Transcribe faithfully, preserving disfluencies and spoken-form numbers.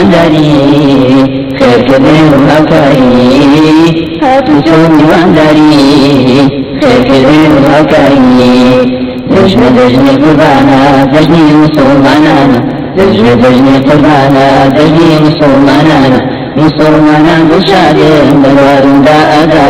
میوانداری خیر کردن و هاوکاری هاتو چون میوانداری خیر کردن و هاوکاری دژمە دژنی قوربانە دژنی مسلمانانە دژمە دژنی قوربانە دژنی مسلمانانە مسلمانان دڵشادێن بەواروندا ئاگا